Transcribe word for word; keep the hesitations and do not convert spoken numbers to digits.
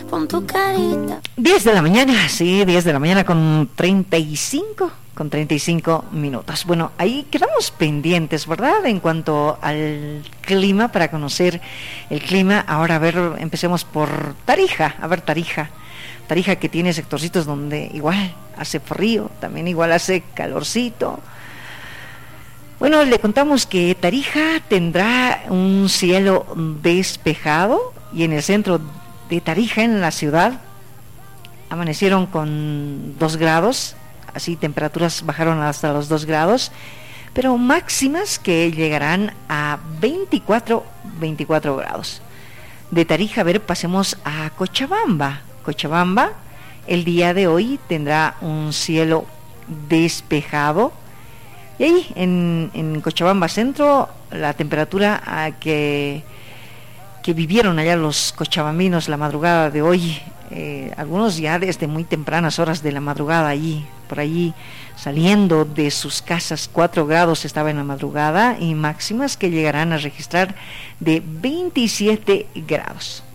con tu carita. diez de la mañana, sí, diez de la mañana con treinta y cinco, con treinta y cinco minutos. Bueno, ahí quedamos pendientes, ¿verdad? En cuanto al clima, para conocer el clima. Ahora, a ver, empecemos por Tarija. A ver, Tarija. Tarija, que tiene sectorcitos donde igual hace frío, también igual hace calorcito. Bueno, le contamos que Tarija tendrá un cielo despejado, y en el centro de Tarija, en la ciudad, amanecieron con dos grados, así temperaturas bajaron hasta los dos grados, pero máximas que llegarán a veinticuatro grados. De Tarija, a ver, pasemos a Cochabamba. Cochabamba, el día de hoy tendrá un cielo despejado, y ahí en, en Cochabamba Centro, la temperatura a que, que vivieron allá los cochabambinos la madrugada de hoy, eh, algunos ya desde muy tempranas horas de la madrugada, allí, por allí saliendo de sus casas, cuatro grados estaba en la madrugada, y máximas que llegarán a registrar de veintisiete grados.